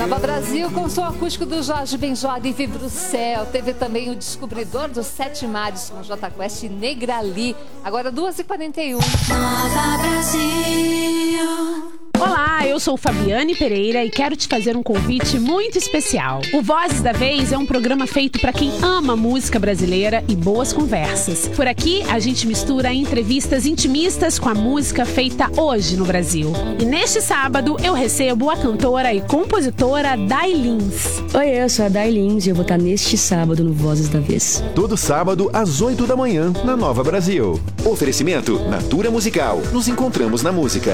Nova Brasil com o som acústico do Jorge Benjor e Vibrucel. Teve também o Descobridor dos Sete Mares com Jota Quest e Negrali. Agora 2h41. Nova Brasil. Olá, eu sou Fabiane Pereira e quero te fazer um convite muito especial. O Vozes da Vez é um programa feito para quem ama música brasileira e boas conversas. Por aqui, a gente mistura entrevistas intimistas com a música feita hoje no Brasil. E neste sábado, eu recebo a cantora e compositora Day Lins. Oi, eu sou a Day Lins e eu vou estar neste sábado no Vozes da Vez. Todo sábado, às 8 da manhã, na Nova Brasil. Oferecimento Natura Musical. Nos encontramos na música.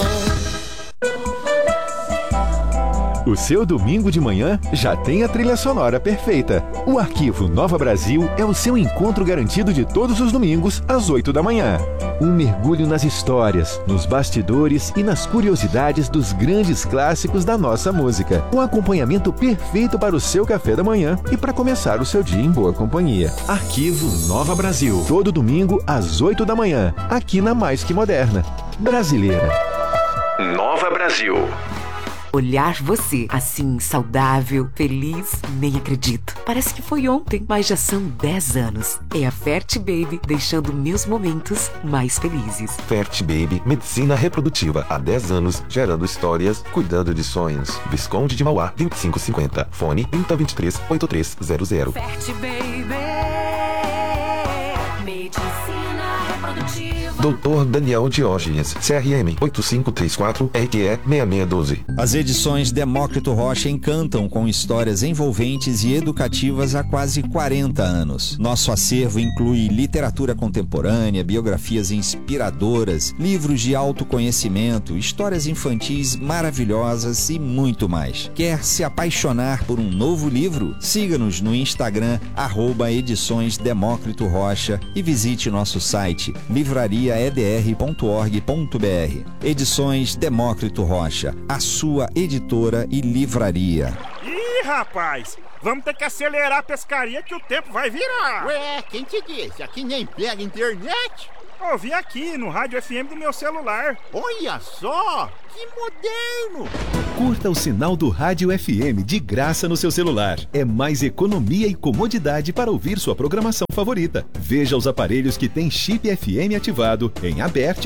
O seu domingo de manhã já tem a trilha sonora perfeita. O Arquivo Nova Brasil é o seu encontro garantido de todos os domingos, às 8 da manhã. Um mergulho nas histórias, nos bastidores e nas curiosidades dos grandes clássicos da nossa música. Um acompanhamento perfeito para o seu café da manhã e para começar o seu dia em boa companhia. Arquivo Nova Brasil. Todo domingo, às 8 da manhã, aqui na Mais Que Moderna. Brasileira. Nova Brasil. Olhar você, assim, saudável, feliz, nem acredito. Parece que foi ontem, mas já são 10 anos. É a Fert Baby deixando meus momentos mais felizes. Fert Baby, medicina reprodutiva. Há 10 anos, gerando histórias, cuidando de sonhos. Visconde de Mauá, 2550. Fone 3023-8300. Fert Baby, medicina reprodutiva. Dr. Daniel Diógenes, CRM 8534-RQE6612. As edições Demócrito Rocha encantam com histórias envolventes e educativas há quase 40 anos. Nosso acervo inclui literatura contemporânea, biografias inspiradoras, livros de autoconhecimento, histórias infantis maravilhosas e muito mais. Quer se apaixonar por um novo livro? Siga-nos no Instagram, @edições Demócrito Rocha e visite nosso site livrariaedr.org.br. Edições Demócrito Rocha, a sua editora e livraria. Ih, rapaz, vamos ter que acelerar a pescaria que o tempo vai virar. Ué, quem te disse? Aqui nem pega internet. Ouvi aqui no rádio FM do meu celular. Olha só, que moderno! Curta o sinal do Rádio FM de graça no seu celular. É mais economia e comodidade para ouvir sua programação favorita. Veja os aparelhos que têm chip FM ativado em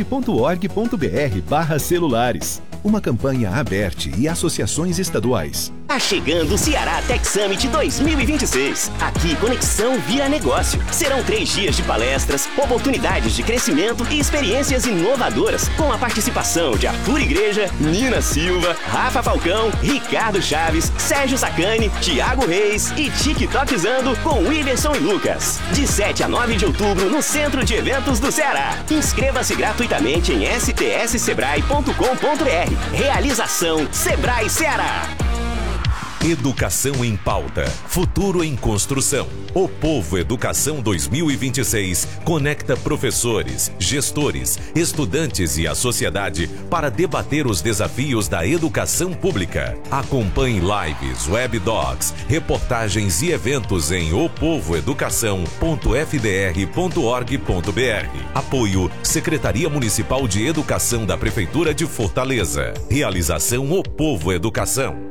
aberte.org.br/celulares. Uma campanha Aberte e associações estaduais. Tá chegando o Ceará Tech Summit 2026. Aqui, conexão vira negócio. Serão 3 dias de palestras, oportunidades de crescimento e experiências inovadoras, com a participação de Arthur Igreja, Nina Silva, Rafa Falcão, Ricardo Chaves, Sérgio Sacani, Thiago Reis e TikTokzando com Whindersson e Lucas. De 7 a 9 de outubro no Centro de Eventos do Ceará. Inscreva-se gratuitamente em stssebrae.com.br. Realização Sebrae Ceará. Educação em pauta. Futuro em construção. O Povo Educação 2026 conecta professores, gestores, estudantes e a sociedade para debater os desafios da educação pública. Acompanhe lives, webdocs, reportagens e eventos em opovoeducação.fdr.org.br. Apoio Secretaria Municipal de Educação da Prefeitura de Fortaleza. Realização O Povo Educação.